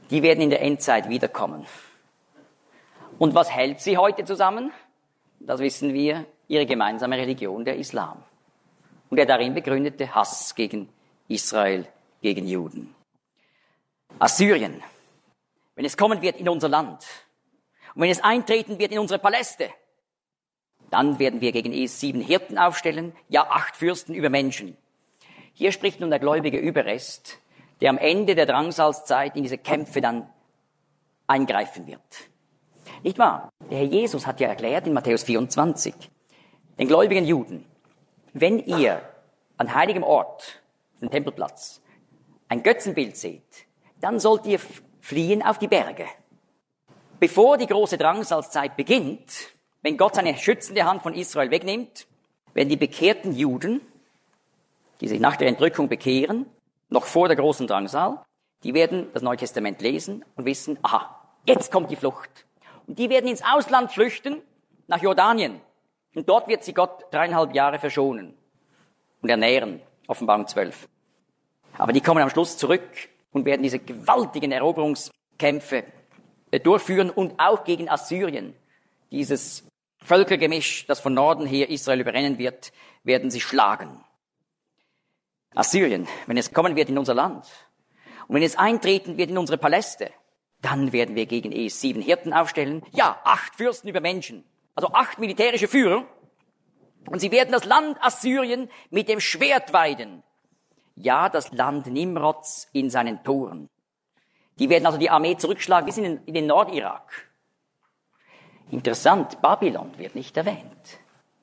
die werden in der Endzeit wiederkommen. Und was hält sie heute zusammen? Das wissen wir, ihre gemeinsame Religion, der Islam. Und der darin begründete Hass gegen Israel, gegen Juden. Assyrien, wenn es kommen wird in unser Land und wenn es eintreten wird in unsere Paläste, dann werden wir gegen es 7 Hirten aufstellen, ja 8 Fürsten über Menschen. Hier spricht nun der gläubige Überrest, der am Ende der Drangsalzzeit in diese Kämpfe dann eingreifen wird. Nicht wahr? Der Herr Jesus hat ja erklärt in Matthäus 24, den gläubigen Juden, wenn ihr an heiligem Ort, dem Tempelplatz, ein Götzenbild seht, dann sollt ihr fliehen auf die Berge. Bevor die große Drangsalzzeit beginnt, wenn Gott seine schützende Hand von Israel wegnimmt, werden die bekehrten Juden, die sich nach der Entrückung bekehren, noch vor der großen Drangsal, die werden das Neue Testament lesen und wissen, aha, jetzt kommt die Flucht. Und die werden ins Ausland flüchten, nach Jordanien. Und dort wird sie Gott 3,5 Jahre verschonen und ernähren, Offenbarung 12. Aber die kommen am Schluss zurück und werden diese gewaltigen Eroberungskämpfe durchführen und auch gegen Assyrien, dieses Völkergemisch, das von Norden her Israel überrennen wird, werden sie schlagen. Assyrien, wenn es kommen wird in unser Land und wenn es eintreten wird in unsere Paläste, dann werden wir gegen es 7 Hirten aufstellen, ja 8 Fürsten über Menschen, also 8 militärische Führer, und sie werden das Land Assyrien mit dem Schwert weiden. Ja, das Land Nimrods in seinen Toren. Die werden also die Armee zurückschlagen bis in den Nordirak. Interessant, Babylon wird nicht erwähnt.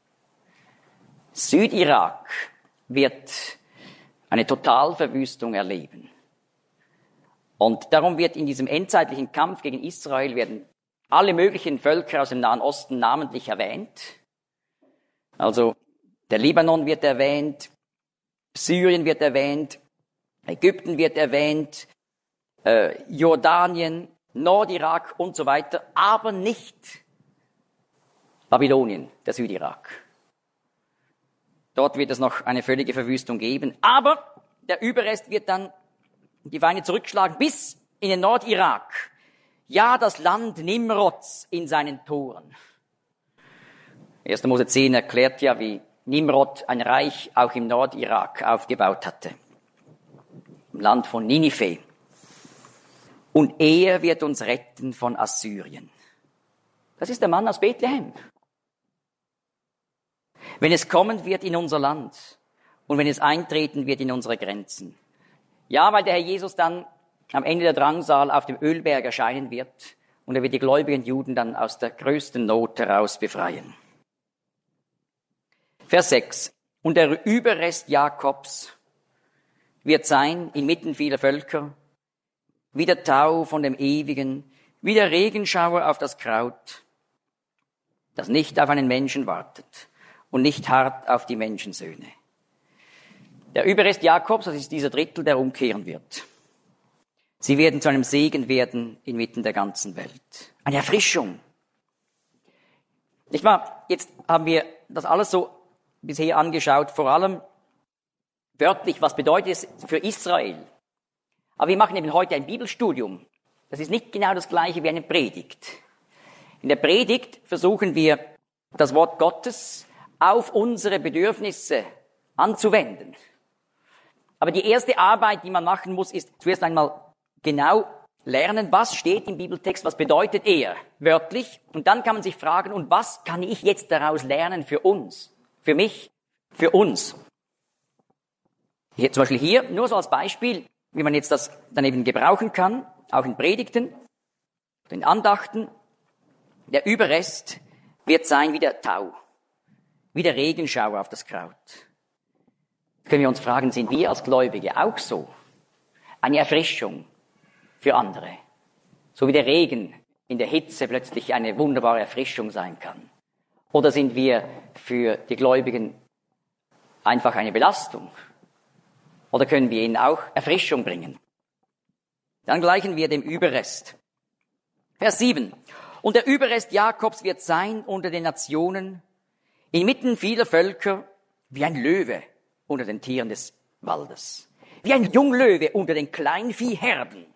Südirak wird eine Totalverwüstung erleben. Und darum wird in diesem endzeitlichen Kampf gegen Israel werden alle möglichen Völker aus dem Nahen Osten namentlich erwähnt. Also der Libanon wird erwähnt, Syrien wird erwähnt, Ägypten wird erwähnt, Jordanien, Nordirak und so weiter, aber nicht Babylonien, der Südirak. Dort wird es noch eine völlige Verwüstung geben, aber der Überrest wird dann die Feinde zurückschlagen bis in den Nordirak. Ja, das Land Nimrods in seinen Toren. 1. Mose 10 erklärt ja, wie Nimrod ein Reich auch im Nordirak aufgebaut hatte. Im Land von Ninive. Und er wird uns retten von Assyrien. Das ist der Mann aus Bethlehem. Wenn es kommen wird in unser Land und wenn es eintreten wird in unsere Grenzen. Ja, weil der Herr Jesus dann am Ende der Drangsal auf dem Ölberg erscheinen wird und er wird die gläubigen Juden dann aus der größten Not heraus befreien. Vers 6. Und der Überrest Jakobs wird sein inmitten vieler Völker, wie der Tau von dem Ewigen, wie der Regenschauer auf das Kraut, das nicht auf einen Menschen wartet und nicht hart auf die Menschensöhne. Der Überrest Jakobs, das ist dieser Drittel, der umkehren wird. Sie werden zu einem Segen werden inmitten der ganzen Welt. Eine Erfrischung. Nicht wahr? Jetzt haben wir das alles so bisher angeschaut, vor allem wörtlich, was bedeutet es für Israel? Aber wir machen eben heute ein Bibelstudium. Das ist nicht genau das Gleiche wie eine Predigt. In der Predigt versuchen wir, das Wort Gottes auf unsere Bedürfnisse anzuwenden. Aber die erste Arbeit, die man machen muss, ist zuerst einmal genau lernen, was steht im Bibeltext, was bedeutet er wörtlich. Und dann kann man sich fragen, und was kann ich jetzt daraus lernen für uns, für mich, für uns. Hier, zum Beispiel hier, nur so als Beispiel, wie man jetzt das dann eben gebrauchen kann, auch in Predigten, in Andachten. Der Überrest wird sein wie der Tau, wie der Regenschauer auf das Kraut. Können wir uns fragen, sind wir als Gläubige auch so? Eine Erfrischung für andere. So wie der Regen in der Hitze plötzlich eine wunderbare Erfrischung sein kann. Oder sind wir für die Gläubigen einfach eine Belastung? Oder können wir ihnen auch Erfrischung bringen? Dann gleichen wir dem Überrest. Vers 7. Und der Überrest Jakobs wird sein unter den Nationen, inmitten vieler Völker, wie ein Löwe unter den Tieren des Waldes. Wie ein Junglöwe unter den Kleinviehherden.